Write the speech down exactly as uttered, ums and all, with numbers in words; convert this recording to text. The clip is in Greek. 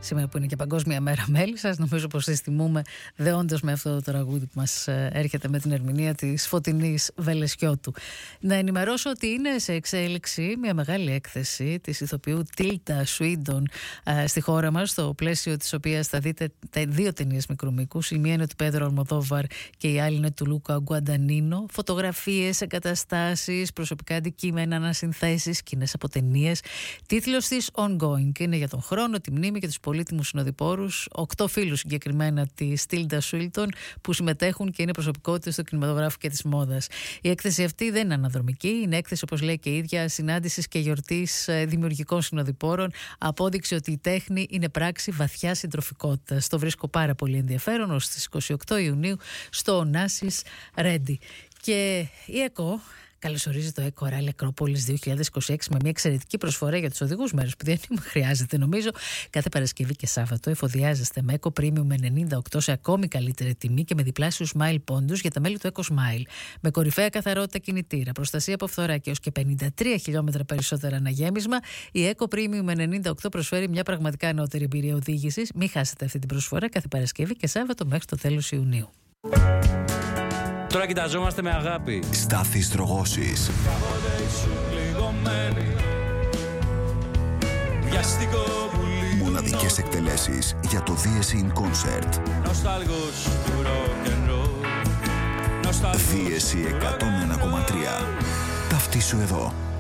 σήμερα που είναι και Παγκόσμια Μέρα Μέλισσας. Νομίζω πως τις τιμούμε δεόντως με αυτό το τραγούδι που μας έρχεται με την ερμηνεία της Φωτεινής Βελεσιώτου. Να ενημερώσω ότι είναι σε εξέλιξη μια μεγάλη έκθεση της ηθοποιού Τίλτα Σουίντον στη χώρα μας, στο πλαίσιο της οποίας θα δείτε δύο ταινίες μικρού μήκους. Η μία είναι του Πέδρο Αλμοδόβαρ και η άλλη είναι του Λούκα Γκουαντανίνο. Φωτογραφίες, εγκαταστάσεις, προσωπικά αντικείμενα, ανασυνθέσεις, σκηνές από ταινίες. Τίτλος της Ongoing είναι για τον χρόνο, τη μνήμη και τους πολύτιμους συνοδοιπόρους. Οκτώ φίλους συγκεκριμένα της Τίλτα Σουίντον που συμμετέχουν και είναι προσωπικότητες του κινηματογράφου και της μόδας. Η έκθεση αυτή δεν είναι αναδρομική, είναι έκθεση, όπως λέει και η ίδια, συνάντησης και γιορτής δημιουργικών συνοδοιπόρων. Απόδειξη ότι η τέχνη είναι πράξη βαθιά συντροφικότητας. Το βρίσκω πάρα πολύ ενδιαφέρον, ως στις είκοσι οκτώ Ιουνίου στο Ωνάσις Ρέντι. Και η ΕΚΟ καλωσορίζει το ΕΚΟ Rally Ακρόπολης δύο χιλιάδες είκοσι έξι με μια εξαιρετική προσφορά για τους οδηγούς, μέρος που δεν χρειάζεται νομίζω. Κάθε Παρασκευή και Σάββατο εφοδιάζεστε με Eco Premium ενενήντα οκτώ σε ακόμη καλύτερη τιμή και με διπλάσιους mile πόντους για τα μέλη του Eco Smile. Με κορυφαία καθαρότητα κινητήρα, προστασία από φθορά και έως και πενήντα τρία χιλιόμετρα περισσότερα αναγέμισμα, η Eco Premium ενενήντα οκτώ προσφέρει μια πραγματικά νεότερη εμπειρία οδήγησης. Μην χάσετε αυτή την προσφορά κάθε Παρασκευή και Σάββατο μέχρι το τέλος Ιουνίου. Τώρα κοιταζόμαστε με αγάπη. Στάθης Τρογώσης. Μοναδικές εκτελέσεις για το Δίεση in Concert. Δίεση εκατόν ένα κόμμα τρία. Ταυτίσου εδώ.